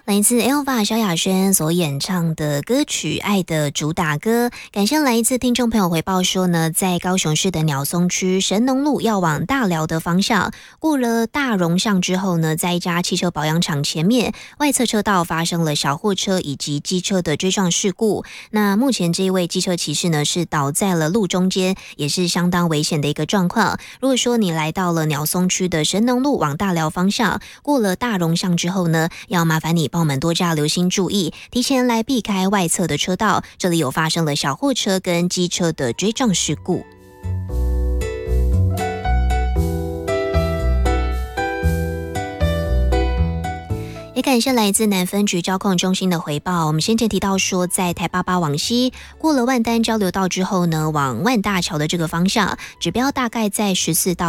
来自 Elva 萧亚轩所演唱的歌曲《爱的主打歌》。感谢来自听众朋友回报说呢，在高雄市的鸟松区神农路要往大寮的方向，过了大荣巷之后呢，在一家汽车保养厂前面外侧车道发生了小货车以及机车的追撞事故。那目前这一位机车骑士呢是倒在了路中间，也是相当危险的一个状况。如果说你来到了鸟松区的神农路往大寮方向，过了大荣巷之后呢，要麻烦你帮我们多加留心注意，提前来避开外侧的车道，这里有发生了小货车跟机车的追撞事故。也感谢来自南分局交控中心的回报。我们先前提到说，在台88往西过了万丹交流道之后呢，往万大桥的这个方向，指标大概在14到